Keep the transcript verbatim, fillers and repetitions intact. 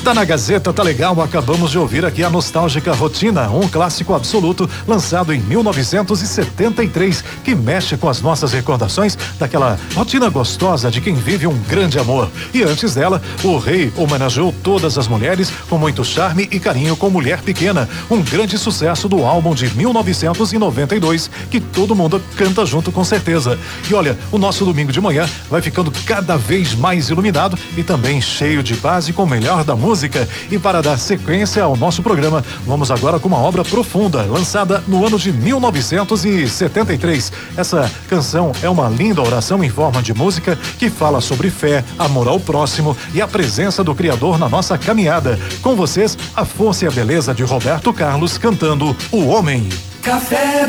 Tá na Gazeta, tá legal, acabamos de ouvir aqui a nostálgica Rotina, um clássico absoluto lançado em mil novecentos e setenta e três, que mexe com as nossas recordações daquela rotina gostosa de quem vive um grande amor. E antes dela, o Rei homenageou todas as mulheres com muito charme e carinho com Mulher Pequena, um grande sucesso do álbum de mil novecentos e noventa e dois, que todo mundo canta junto com certeza. E olha, o nosso domingo de manhã vai ficando cada vez mais iluminado e também cheio de paz e com o melhor da música. Música. E para dar sequência ao nosso programa, vamos agora com uma obra profunda, lançada no ano de mil novecentos e setenta e três. Essa canção é uma linda oração em forma de música que fala sobre fé, amor ao próximo e a presença do Criador na nossa caminhada. Com vocês, a força e a beleza de Roberto Carlos cantando O Homem. Café